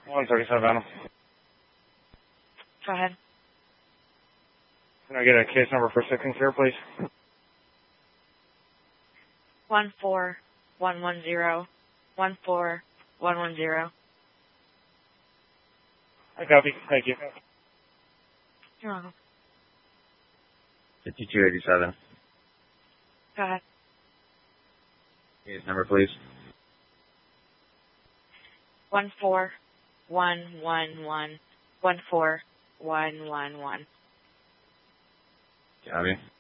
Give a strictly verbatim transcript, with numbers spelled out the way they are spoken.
one thirty-seven. Go ahead. Can I get a case number for sickness here, please? One four one one zero one four one one zero. I copy. Thank you. You're welcome. fifty-two eighty-seven. Go ahead. Case number, please. One four one one one one four one one one. Copy.